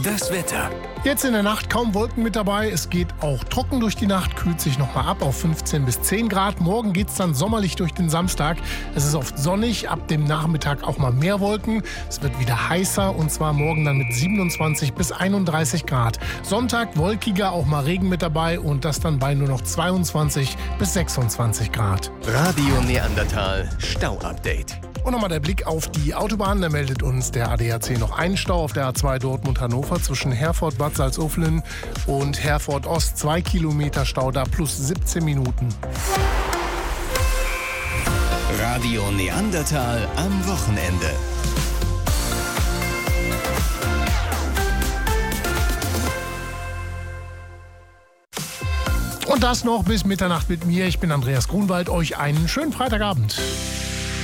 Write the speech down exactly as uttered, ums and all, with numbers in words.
Das Wetter. Jetzt in der Nacht kaum Wolken mit dabei. Es geht auch trocken durch die Nacht, kühlt sich nochmal ab auf fünfzehn bis zehn Grad. Morgen geht es dann sommerlich durch den Samstag. Es ist oft sonnig, ab dem Nachmittag auch mal mehr Wolken. Es wird wieder heißer und zwar morgen dann mit siebenundzwanzig bis einunddreißig Grad. Sonntag wolkiger, auch mal Regen mit dabei und das dann bei nur noch zweiundzwanzig bis sechsundzwanzig Grad. Radio Neandertal Stau-Update. Und nochmal der Blick auf die Autobahn. Da meldet uns der A D A C noch einen Stau auf der A zwei Dortmund-Hannover zwischen Herford-Bad Salzuflen und Herford-Ost. Zwei Kilometer Stau da plus siebzehn Minuten. Radio Neandertal am Wochenende. Und das noch bis Mitternacht mit mir. Ich bin Andreas Grunwald. Euch einen schönen Freitagabend.